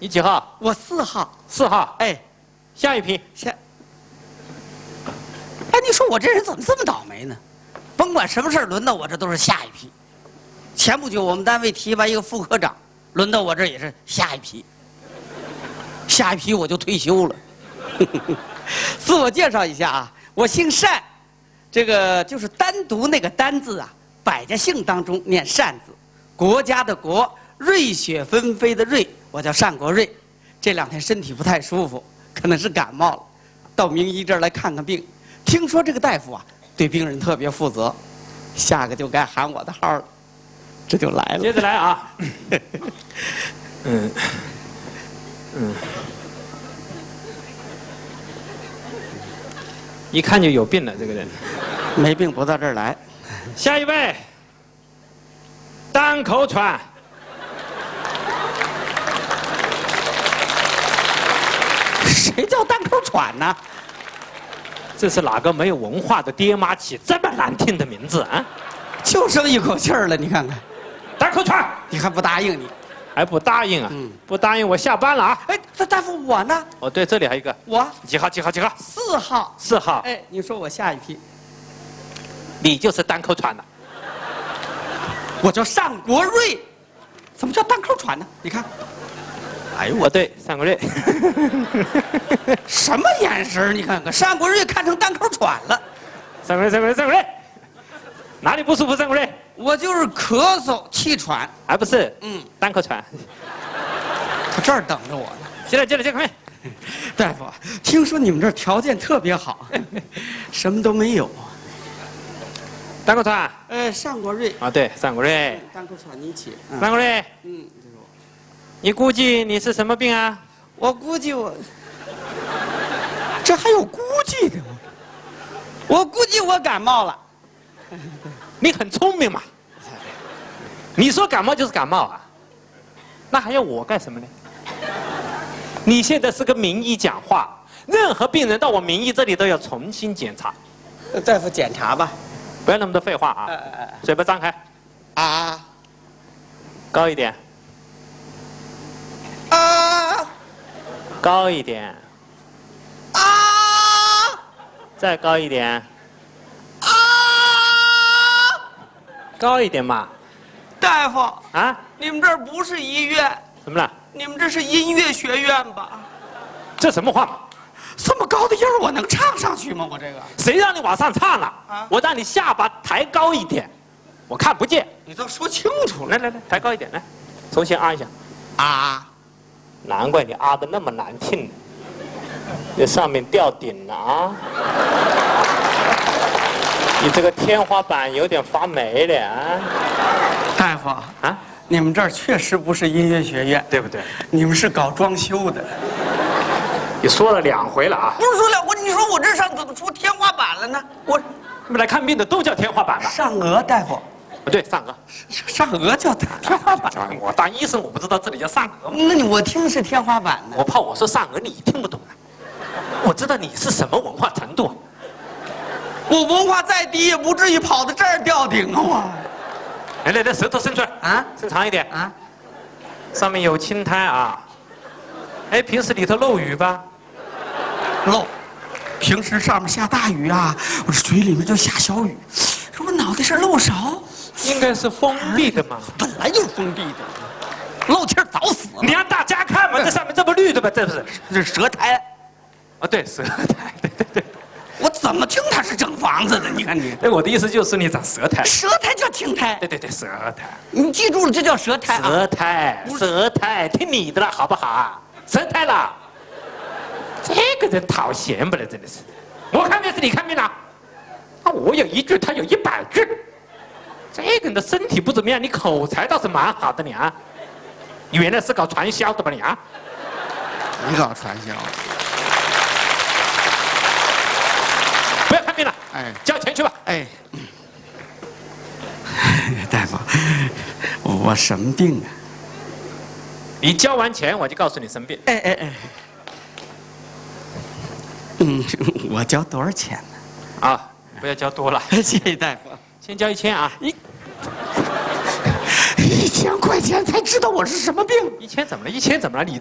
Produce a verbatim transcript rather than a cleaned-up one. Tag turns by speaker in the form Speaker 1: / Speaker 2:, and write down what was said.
Speaker 1: 你几号？
Speaker 2: 我四号。
Speaker 1: 四号。
Speaker 2: 哎，
Speaker 1: 下一批。
Speaker 2: 下。哎，你说我这人怎么这么倒霉呢？甭管什么事儿轮到我这都是下一批。前不久我们单位提拔一个副科长，轮到我这也是下一批。下一批我就退休了。自我介绍一下啊，我姓单，这个就是单独那个单字啊，百家姓当中念单字，国家的国，瑞雪纷飞的瑞，我叫单国瑞。这两天身体不太舒服，可能是感冒了，到名医这儿来看看病。听说这个大夫啊，对病人特别负责，下个就该喊我的号了，这就来了。
Speaker 1: 接着来啊。嗯嗯，一看就有病了，这个人。
Speaker 2: 没病不到这儿来。
Speaker 1: 下一位，单口喘。
Speaker 2: 谁叫单口喘呢？
Speaker 1: 这是哪个没有文化的爹妈起这么难听的名字啊？
Speaker 2: 就剩一口气儿了，你看看。
Speaker 1: 单口喘，
Speaker 2: 你还不答应你？
Speaker 1: 还不答应啊？
Speaker 2: 嗯，
Speaker 1: 不答应我下班了啊！
Speaker 2: 哎，这大夫我呢？
Speaker 1: 哦，对，这里还有一个。
Speaker 2: 我
Speaker 1: 几号？几号？几号？
Speaker 2: 四号。
Speaker 1: 四号。
Speaker 2: 哎，你说我下一批？
Speaker 1: 你就是单口喘的。
Speaker 2: 我叫单国瑞，怎么叫单口喘呢？你看。
Speaker 1: 哎呦，我对，单国瑞。
Speaker 2: 什么眼神？你看看，单国瑞看成单口喘了。
Speaker 1: 单国瑞，单国瑞，单国瑞，哪里不舒服？单国瑞，
Speaker 2: 我就是咳嗽、气喘，
Speaker 1: 还不是？
Speaker 2: 嗯，
Speaker 1: 单口喘。
Speaker 2: 他这儿等着我呢。
Speaker 1: 进来，进来，进来，
Speaker 2: 大夫，听说你们这儿条件特别好，什么都没有。
Speaker 1: 单口喘。
Speaker 2: 呃，单国瑞。
Speaker 1: 啊，对，单国瑞。
Speaker 2: 单口喘你起。
Speaker 1: 单国瑞。
Speaker 2: 嗯。
Speaker 1: 你估计你是什么病啊？
Speaker 2: 我估计我，这还有估计的吗？我估计我感冒了。
Speaker 1: 你很聪明嘛。你说感冒就是感冒啊，那还要我干什么呢？你现在是个名医讲话，任何病人到我名医这里都要重新检查。
Speaker 2: 大夫检查吧。
Speaker 1: 不要那么多废话啊！
Speaker 2: 呃呃
Speaker 1: 嘴巴张开。
Speaker 2: 啊
Speaker 1: 高一点。
Speaker 2: 啊
Speaker 1: 高一点。
Speaker 2: 啊
Speaker 1: 再高一点。
Speaker 2: 啊！
Speaker 1: 高一点嘛。
Speaker 2: 大夫
Speaker 1: 啊？
Speaker 2: 你们这儿不是医院，
Speaker 1: 怎么了？
Speaker 2: 你们这是音乐学院吧？
Speaker 1: 这什么话嘛？
Speaker 2: 这么高的音儿我能唱上去吗？我这个，
Speaker 1: 谁让你往上唱了？
Speaker 2: 啊
Speaker 1: 我让你下巴抬高一点，我看不见。
Speaker 2: 你倒说清楚了。
Speaker 1: 来来来，抬高一点，来，重新啊一下。
Speaker 2: 啊！
Speaker 1: 难怪你啊的那么难听，这上面掉顶了啊！你这个天花板有点发霉了啊！
Speaker 2: 大夫
Speaker 1: 啊，
Speaker 2: 你们这儿确实不是音乐学院，
Speaker 1: 对不对？
Speaker 2: 你们是搞装修的。
Speaker 1: 你说了两回了啊！
Speaker 2: 不是说了，我你说我这上怎么出天花板了呢？我
Speaker 1: 你们来看病的都叫天花板了。
Speaker 2: 上颚，大夫，
Speaker 1: 不对，上颚。
Speaker 2: 上颚叫天天花板。
Speaker 1: 啊我当医生，我不知道这里叫上颚吗？
Speaker 2: 那你我听是天花板呢。
Speaker 1: 我怕我说上颚你听不懂啊。我知道你是什么文化程度。
Speaker 2: 我文化再低也不至于跑到这儿吊顶啊！我
Speaker 1: 来来来，舌头伸出来
Speaker 2: 啊，
Speaker 1: 伸长一点
Speaker 2: 啊，
Speaker 1: 上面有青苔啊。哎，平时里头漏雨吧？
Speaker 2: 漏。平时上面下大雨啊，我这嘴里面就下小雨，这我脑袋是漏勺。
Speaker 1: 应该是封闭的嘛。
Speaker 2: 本来就是封闭的，漏气儿早死了。
Speaker 1: 你让大家看嘛，这上面这么绿的吧？这不是？
Speaker 2: 这是舌苔。
Speaker 1: 啊，对，舌苔，对对对。
Speaker 2: 我怎么听他是整房子的？你看你，
Speaker 1: 哎，我的意思就是你长舌苔。
Speaker 2: 舌苔叫青苔。
Speaker 1: 对对对，舌苔。
Speaker 2: 你记住了，这叫舌苔啊。
Speaker 1: 舌苔，舌苔，听你的了，好不好啊？舌苔了。这个人讨嫌不了，真的是。我看病是你看病了，啊，我有一句，他有一百句。这个人的身体不怎么样，你口才倒是蛮好的，你啊。你原来是搞传销的吧你啊？
Speaker 2: 你搞传销？
Speaker 1: 不要看病了，
Speaker 2: 哎，
Speaker 1: 交钱去吧。
Speaker 2: 哎，大夫，我什么病啊？
Speaker 1: 你交完钱，我就告诉你生病。
Speaker 2: 哎哎哎，嗯，我交多少钱呢？
Speaker 1: 啊，不要交多了，
Speaker 2: 谢谢大夫。
Speaker 1: 先交一千啊。
Speaker 2: 一一千块钱才知道我是什么病？
Speaker 1: 一千怎么了？一千怎么了？你